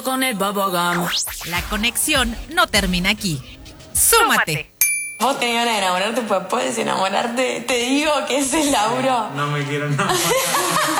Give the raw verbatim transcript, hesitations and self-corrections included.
Con el bubblegum. La conexión no termina aquí. ¡Súmate! Vos tenés ganas de enamorarte, pues puedes enamorarte. Te digo que ese es Lauro. No me quiero enamorar.